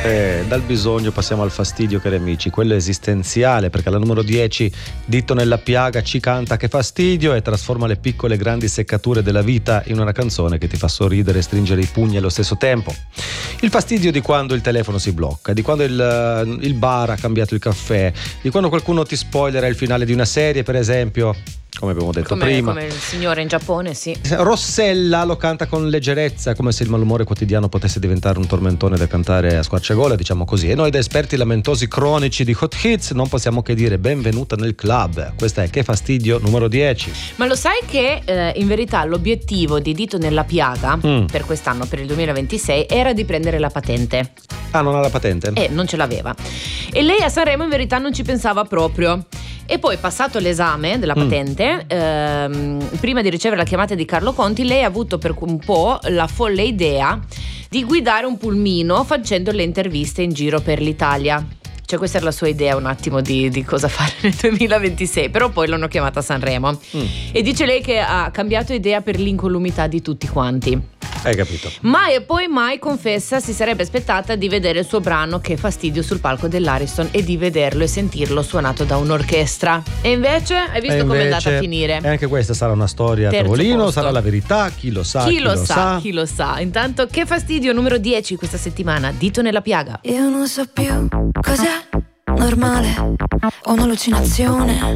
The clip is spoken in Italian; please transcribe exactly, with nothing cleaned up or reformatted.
Eh, dal bisogno passiamo al fastidio, cari amici, quello esistenziale, perché la numero dieci, Dito nella piaga, ci canta che fastidio e trasforma le piccole e grandi seccature della vita in una canzone che ti fa sorridere e stringere i pugni allo stesso tempo. Il fastidio di quando il telefono si blocca, di quando il, il bar ha cambiato il caffè, di quando qualcuno ti spoilera il finale di una serie, per esempio, come abbiamo detto come, prima. come il signore in Giappone, sì. Rossella lo canta con leggerezza, come se il malumore quotidiano potesse diventare un tormentone da cantare a squarciagola, diciamo così. E noi, da esperti lamentosi cronici di Hot Hits, non possiamo che dire benvenuta nel club. Questa è Che fastidio numero dieci. Ma lo sai che eh, in verità l'obiettivo di Dito nella piaga mm. per quest'anno, per il duemilaventisei, era di prendere la patente. Ah, non ha la patente? Eh, non ce l'aveva. E lei a Sanremo in verità non ci pensava proprio. E poi, passato l'esame della patente, mm. ehm, prima di ricevere la chiamata di Carlo Conti, lei ha avuto per un po' la folle idea di guidare un pulmino facendo le interviste in giro per l'Italia. Cioè, questa era la sua idea un attimo di, di cosa fare nel duemilaventisei, però poi l'hanno chiamata a Sanremo. Mm. E dice lei che ha cambiato idea per l'incolumità di tutti quanti. Hai capito? Mai e poi mai, confessa, si sarebbe aspettata di vedere il suo brano Che fastidio sul palco dell'Ariston e di vederlo e sentirlo suonato da un'orchestra. E invece hai visto come è andata a finire? E anche questa sarà una storia a tavolino, sarà la verità, chi lo sa, chi, chi lo, lo sa, sa, chi lo sa. Intanto Che fastidio numero dieci questa settimana, Dito nella piaga. Io non so più cos'è normale o un'allucinazione.